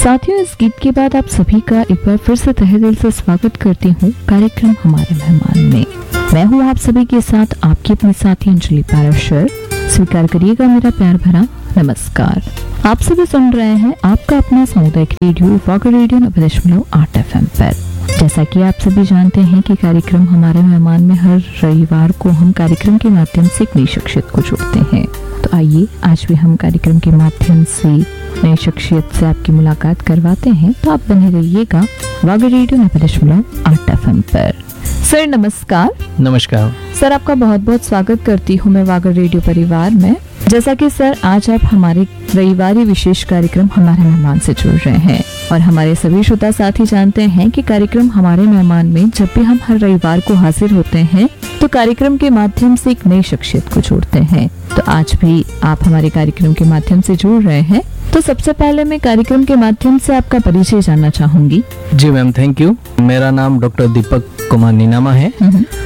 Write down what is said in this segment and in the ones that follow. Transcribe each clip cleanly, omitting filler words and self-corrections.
साथियों, इस गीत के बाद आप सभी का एक बार फिर से तहे दिल से स्वागत करती हूँ कार्यक्रम हमारे मेहमान में। मैं हूँ आप सभी के साथ आपकी अपनी साथी अंजलि पाराशर। स्वीकार करिएगा मेरा प्यार भरा नमस्कार। आप सभी सुन रहे हैं आपका अपना सामुदायिक रेडियो वागर रेडियो 90.8 FM पर। जैसा कि आप सभी जानते हैं कि कार्यक्रम हमारे मेहमान में हर रविवार को हम कार्यक्रम के माध्यम से एक नई शख्सियत को जोड़ते हैं। तो आइए आज भी हम कार्यक्रम के माध्यम से नई शख्सियत से आपकी मुलाकात करवाते हैं। तो आप बने रहिएगा वागर रेडियो 90.8 FM पर। सर नमस्कार। नमस्कार सर, आपका बहुत बहुत स्वागत करती हूँ मैं वागर रेडियो परिवार में। जैसा कि सर आज आप हमारे रविवारी विशेष कार्यक्रम हमारे मेहमान से जुड़ रहे हैं और हमारे सभी श्रोता साथी जानते हैं कि कार्यक्रम हमारे मेहमान में जब भी हम हर रविवार को हाजिर होते हैं तो कार्यक्रम के माध्यम से एक नई शख्सियत को जोड़ते हैं। तो आज भी आप हमारे कार्यक्रम के माध्यम से जुड़ रहे हैं। तो सबसे पहले मैं कार्यक्रम के माध्यम से आपका परिचय जानना चाहूंगी। जी मैम, थैंक यू। मेरा नाम डॉक्टर दीपक कुमार नीनामा है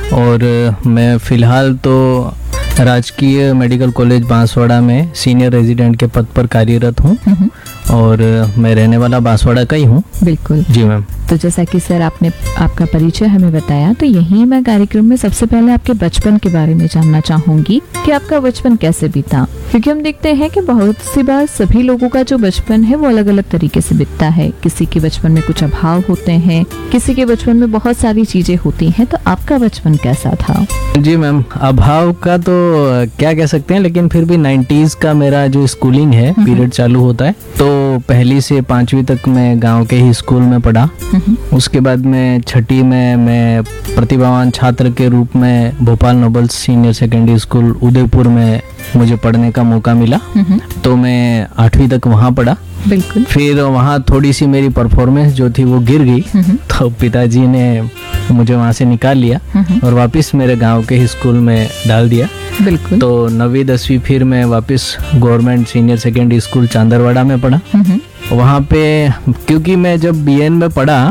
और मैं फिलहाल तो राजकीय मेडिकल कॉलेज बांसवाड़ा में सीनियर रेजिडेंट के पद पर कार्यरत हूँ और मैं रहने वाला बांसवाड़ा का ही हूँ। बिल्कुल जी मैम। तो जैसा कि सर आपने आपका परिचय हमें बताया, तो यही मैं कार्यक्रम में सबसे पहले आपके बचपन के बारे में जानना चाहूंगी कि आपका बचपन कैसे बीता, क्योंकि हम देखते हैं कि बहुत सी बार सभी लोगों का जो बचपन है वो अलग अलग तरीके से बीतता है। किसी के बचपन में कुछ अभाव होते हैं, किसी के बचपन में बहुत सारी चीजें होती हैं। तो आपका बचपन कैसा था? जी मैम, अभाव का तो क्या कह सकते हैं, लेकिन फिर भी 90s का मेरा जो स्कूलिंग है पीरियड चालू होता है। तो पहली से 5वीं तक मैं गांव के ही स्कूल में पढ़ा। उसके बाद में 6ठी में मैं प्रतिभावान छात्र के रूप में Bhopal nobles senior secondary school Udaipur में मुझे पढ़ने का मौका मिला। तो मैं 8वीं तक वहाँ पढ़ा। बिल्कुल। फिर वहाँ थोड़ी सी मेरी परफॉर्मेंस जो थी वो गिर गई, तो पिताजी ने मुझे वहाँ से निकाल लिया और वापस मेरे गांव के ही स्कूल में डाल दिया। बिल्कुल। तो 9वीं 10वीं फिर मैं वापस गवर्नमेंट सीनियर सेकेंडरी स्कूल चांदरवाड़ा में पढ़ा। वहाँ पे क्योंकि मैं जब बीएन में पढ़ा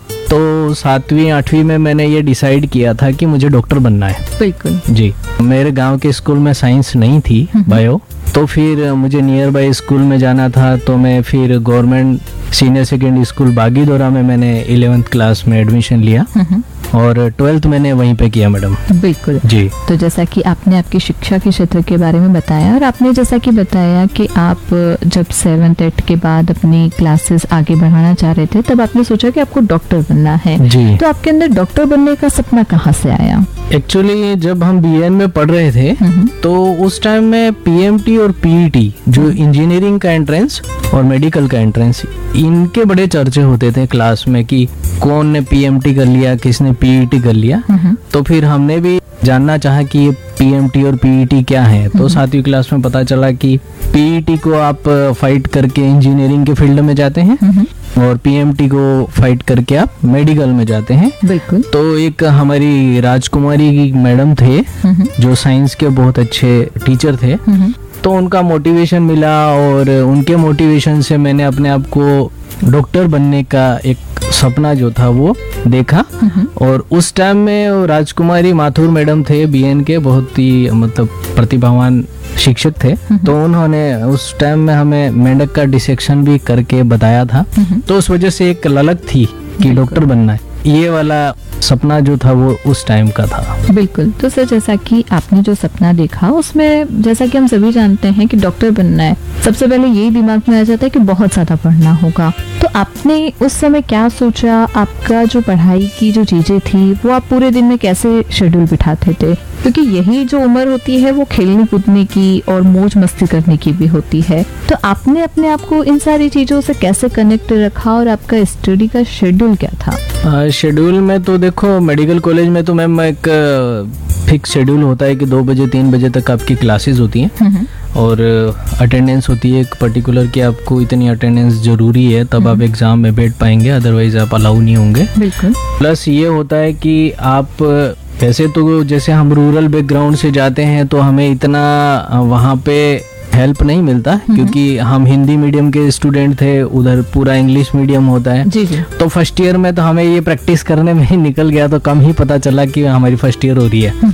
तो 7वीं 8वीं में मैंने ये डिसाइड किया था कि मुझे डॉक्टर बनना है। बिल्कुल जी। मेरे गांव के स्कूल में साइंस नहीं थी, बायो, तो फिर मुझे नियर बाय स्कूल में जाना था। तो मैं फिर government senior secondary school Bagidora में मैंने 11th क्लास में एडमिशन लिया और 12th मैंने वहीं पे किया मैडम। बिल्कुल जी। तो जैसा कि आपने आपकी शिक्षा के क्षेत्र के बारे में बताया और आपने जैसा कि बताया कि आप जब 7th 8th के बाद अपनी क्लासेस आगे बढ़ाना चाह रहे थे तब आपने सोचा कि आपको डॉक्टर बनना है। जी। तो आपके अंदर डॉक्टर बनने का सपना कहाँ से आया? एक्चुअली जब हम बीएन में पढ़ रहे थे तो उस टाइम में पीएमटी और पीईटी जो इंजीनियरिंग का एंट्रेंस और मेडिकल का एंट्रेंस, इनके बड़े चर्चे होते थे क्लास में कि कौन ने पीएमटी कर लिया, किसने पीईटी कर लिया। तो फिर हमने भी जानना चाहा कि ये पीएमटी और पीईटी क्या है। तो 7वीं क्लास में पता चला कि पीईटी को आप फाइट करके इंजीनियरिंग के फील्ड में जाते हैं और पीएमटी को फाइट करके आप मेडिकल में जाते हैं। बिल्कुल। तो एक हमारी राजकुमारी की मैडम थे जो साइंस के बहुत अच्छे टीचर थे, तो उनका मोटिवेशन मिला और उनके मोटिवेशन से मैंने अपने आप को डॉक्टर बनने का एक सपना जो था वो देखा। और उस टाइम में राजकुमारी माथुर मैडम थे बीएन के, बहुत ही मतलब प्रतिभावान शिक्षक थे। तो उन्होंने उस टाइम में हमें मेंढक का डिसेक्शन भी करके बताया था। तो उस वजह से एक ललक थी कि डॉक्टर बनना है। ये वाला सपना जो था वो उस टाइम का था। बिल्कुल। तो सर जैसा कि आपने जो सपना देखा उसमें जैसा कि हम सभी जानते हैं कि डॉक्टर बनना है, सबसे पहले यही दिमाग में आ जाता है कि बहुत ज्यादा पढ़ना होगा। तो आपने उस समय क्या सोचा? आपका जो पढ़ाई की जो चीजें थी वो आप पूरे दिन में कैसे शेड्यूल बिठाते थे? क्योंकि यही जो उम्र होती है वो खेलने कूदने की और मौज मस्ती करने की भी होती है। तो आपने अपने आप को इन सारी चीजों से कैसे कनेक्ट रखा और आपका स्टडी का शेड्यूल क्या था? शेड्यूल में तो देखो मेडिकल कॉलेज में तो मैम एक फिक्स शेड्यूल होता है कि 2 बजे 3 बजे तक आपकी क्लासेस होती हैं और अटेंडेंस होती है एक पर्टिकुलर कि आपको इतनी अटेंडेंस जरूरी है तब आप एग्जाम में बैठ पाएंगे, अदरवाइज आप अलाउ नहीं होंगे। बिल्कुल। प्लस ये होता है कि आप वैसे तो जैसे हम रूरल बैकग्राउंड से जाते हैं तो हमें इतना वहाँ पे हेल्प नहीं मिलता क्योंकि हम हिंदी मीडियम के स्टूडेंट थे, उधर पूरा इंग्लिश मीडियम होता है। जी जी। तो फर्स्ट ईयर में तो हमें ये प्रैक्टिस करने में ही निकल गया, तो कम ही पता चला कि हमारी फर्स्ट ईयर हो रही है।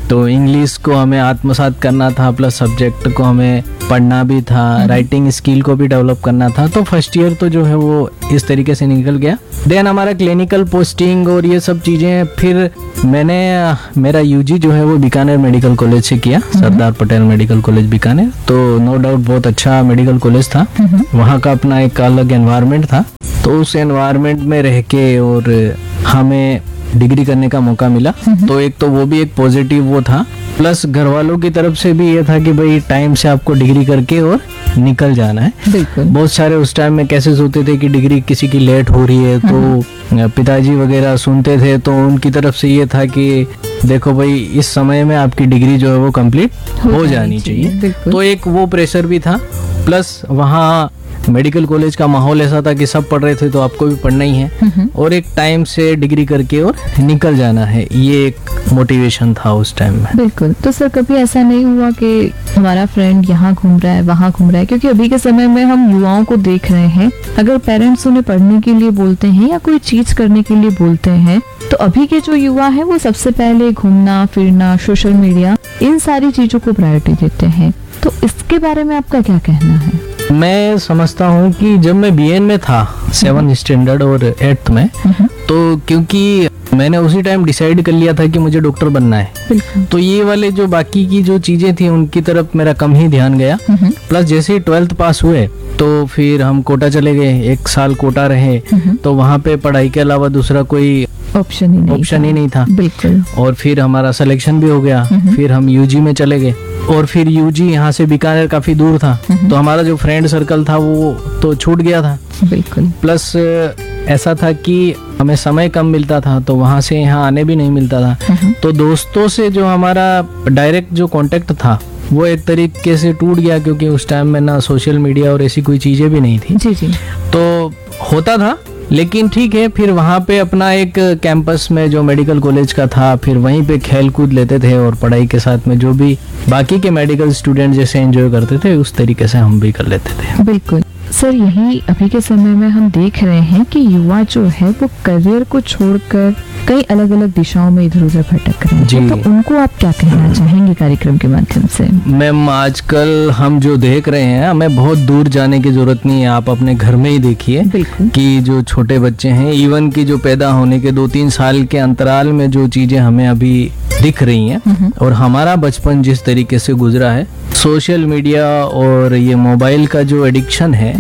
तो इंग्लिश को हमें आत्मसात करना था, प्लस सब्जेक्ट को हमें पढ़ना भी था, राइटिंग स्किल को भी डेवलप करना था। तो फर्स्ट ईयर तो जो है वो इस तरीके से निकल गया। देन हमारा क्लिनिकल पोस्टिंग और ये सब चीज़ें, फिर मैंने मेरा यूजी जो है वो बीकानेर मेडिकल कॉलेज से किया, सरदार पटेल मेडिकल कॉलेज बीकानेर। तो नो डाउट बहुत अच्छा मेडिकल कॉलेज था, वहाँ का अपना एक अलग एनवायरनमेंट था। तो उस एनवायरनमेंट में रह के और हमें डिग्री करने का मौका मिला, तो एक तो वो भी एक पॉजिटिव वो था, प्लस घर वालों की तरफ से भी ये था कि भाई टाइम से आपको डिग्री करके और निकल जाना है। बिल्कुल। बहुत सारे उस टाइम में केसेस होते थे कि डिग्री किसी की लेट हो रही है, तो पिताजी वगैरह सुनते थे, तो उनकी तरफ से ये था कि देखो भाई इस समय में आपकी डिग्री जो है वो कंप्लीट हो जानी चाहिए। तो एक वो प्रेशर भी था, प्लस वहाँ मेडिकल कॉलेज का माहौल ऐसा था कि सब पढ़ रहे थे तो आपको भी पढ़ना ही है, और एक टाइम से डिग्री करके और निकल जाना है, ये एक मोटिवेशन था उस टाइम में। बिल्कुल। तो सर कभी ऐसा नहीं हुआ कि हमारा फ्रेंड यहाँ घूम रहा है वहाँ घूम रहा है, क्योंकि अभी के समय में हम युवाओं को देख रहे हैं, अगर पेरेंट्स उन्हें पढ़ने के लिए बोलते हैं या कोई चीज करने के लिए बोलते हैं, तो अभी के जो युवा है वो सबसे पहले घूमना फिरना, सोशल मीडिया, इन सारी चीजों को प्रायोरिटी देते हैं। तो इसके बारे में आपका क्या कहना है? मैं समझता हूँ कि जब मैं बीएन में था 7th स्टैंडर्ड और 8th में, तो क्योंकि मैंने उसी टाइम डिसाइड कर लिया था कि मुझे डॉक्टर बनना है, तो ये वाले जो बाकी की जो चीजें थी उनकी तरफ मेरा कम ही ध्यान गया। प्लस जैसे ही 12th पास हुए तो फिर हम कोटा चले गए, 1 साल कोटा रहे, तो वहाँ पे पढ़ाई के अलावा दूसरा कोई ऑप्शन ही नहीं था। बिल्कुल। और फिर हमारा सिलेक्शन भी हो गया, फिर हम यूजी में चले गए, और फिर यूजी यहाँ से बीकानेर काफी दूर था, तो हमारा जो फ्रेंड सर्कल था वो तो छूट गया था। बिल्कुल। प्लस ऐसा था कि हमें समय कम मिलता था, तो वहाँ से यहाँ आने भी नहीं मिलता था। तो दोस्तों से जो हमारा डायरेक्ट जो कांटेक्ट था वो एक तरीके से टूट गया, क्योंकि उस टाइम में ना सोशल मीडिया और ऐसी कोई चीजें भी नहीं थी। जी जी। तो होता था, लेकिन ठीक है, फिर वहाँ पे अपना एक कैंपस में जो मेडिकल कॉलेज का था, फिर वहीं पे खेल कूद लेते थे, और पढ़ाई के साथ में जो भी बाकी के मेडिकल स्टूडेंट जैसे एंजॉय करते थे उस तरीके से हम भी कर लेते थे। बिल्कुल। सर यही अभी के समय में हम देख रहे हैं कि युवा जो है वो करियर को छोड़कर कई अलग अलग दिशाओं में इधर उधर भटक रहे हैं, तो उनको आप क्या कहना चाहेंगे कार्यक्रम के माध्यम से? मैम, आजकल हम जो देख रहे हैं, हमें बहुत दूर जाने की जरूरत नहीं है, आप अपने घर में ही देखिए कि जो छोटे बच्चे हैं, इवन की जो पैदा होने के 2-3 साल के अंतराल में जो चीजें हमें अभी दिख रही हैं, और हमारा बचपन जिस तरीके से गुजरा है, सोशल मीडिया और ये मोबाइल का जो एडिक्शन है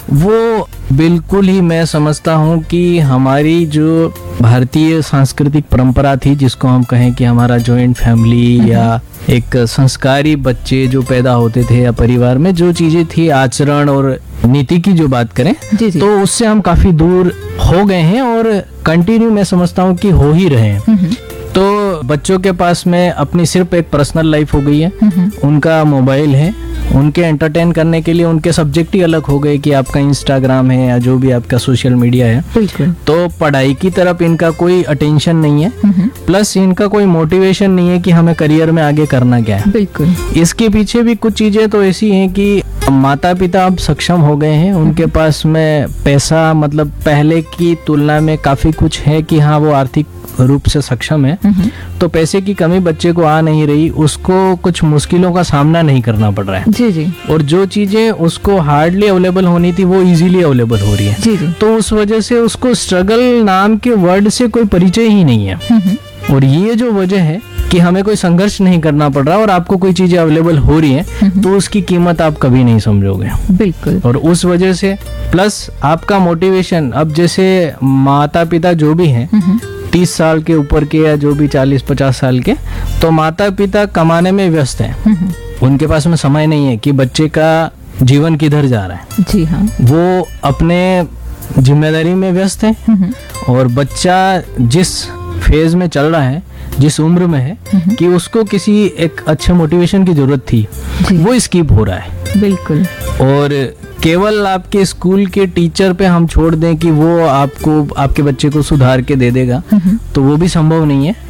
वो बिल्कुल ही मैं समझता हूँ कि हमारी जो भारतीय सांस्कृतिक परंपरा थी, जिसको हम कहें कि हमारा जॉइंट फैमिली या एक संस्कारी बच्चे जो पैदा होते थे, या परिवार में जो चीजें थी, आचरण और नीति की जो बात करें, तो उससे हम काफी दूर हो गए हैं, और कंटिन्यू मैं समझता हूँ कि हो ही रहे हैं। तो बच्चों के पास में अपनी सिर्फ एक पर्सनल लाइफ हो गई है, उनका मोबाइल है, उनके एंटरटेन करने के लिए उनके सब्जेक्ट ही अलग हो गए कि आपका इंस्टाग्राम है या जो भी आपका सोशल मीडिया है। तो पढ़ाई की तरफ इनका कोई अटेंशन नहीं है, प्लस इनका कोई मोटिवेशन नहीं है कि हमें करियर में आगे करना क्या है। बिल्कुल। इसके पीछे भी कुछ चीजें तो ऐसी हैं कि माता पिता अब सक्षम हो गए हैं, उनके पास में पैसा मतलब पहले की तुलना में काफी कुछ है कि हाँ वो आर्थिक रूप से सक्षम है, तो पैसे की कमी बच्चे को आ नहीं रही, उसको कुछ मुश्किलों का सामना नहीं करना पड़ रहा है। जी जी। और जो चीजें उसको हार्डली अवेलेबल होनी थी वो इजीली अवेलेबल हो रही है। जी जी। तो उस वजह से उसको स्ट्रगल नाम के वर्ड से कोई परिचय ही नहीं है, और ये जो वजह है कि हमें कोई संघर्ष नहीं करना पड़ रहा और आपको कोई चीजें अवेलेबल हो रही हैं, तो उसकी कीमत आप कभी नहीं समझोगे। बिल्कुल। और उस वजह से प्लस आपका मोटिवेशन, अब जैसे माता पिता जो भी हैं 30 साल के ऊपर के या जो भी 40-50 साल के, तो माता पिता कमाने में व्यस्त हैं, उनके पास में समय नहीं है कि बच्चे का जीवन किधर जा रहा है। जी हाँ। वो अपने जिम्मेदारी में व्यस्त है, और बच्चा जिस फेज में चल रहा है, जिस उम्र में है कि उसको किसी एक अच्छे मोटिवेशन की जरूरत थी, वो स्किप हो रहा है। बिल्कुल। और केवल आपके स्कूल के टीचर पे हम छोड़ दें कि वो आपको आपके बच्चे को सुधार के दे देगा, तो वो भी संभव नहीं है,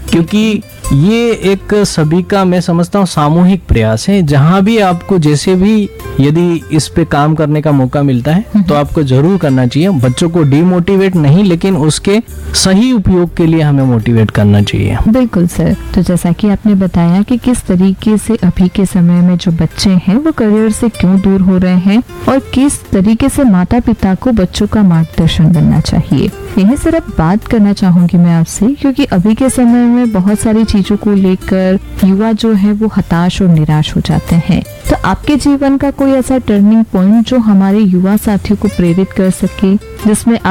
क्योंकि ये एक सभी का मैं समझता हूँ सामूहिक प्रयास है। जहाँ भी आपको जैसे भी यदि इस पे काम करने का मौका मिलता है तो आपको जरूर करना चाहिए। बच्चों को डिमोटिवेट नहीं, लेकिन उसके सही उपयोग के लिए हमें मोटिवेट करना चाहिए। बिल्कुल सर। तो जैसा कि आपने बताया कि किस तरीके से अभी के समय में जो बच्चे हैं वो करियर से क्यों दूर हो रहे हैं और किस तरीके से माता पिता को बच्चों का मार्गदर्शन बनना चाहिए, यही सर अब बात करना चाहूंगी मैं आपसे, क्योंकि अभी के समय में बहुत सारी चीजों को लेकर युवा जो है वो हताश और निराश हो जाते हैं। तो आपके जीवन का कोई ऐसा टर्निंग पॉइंट जो हमारे युवा साथियों को प्रेरित कर सके, जिसमें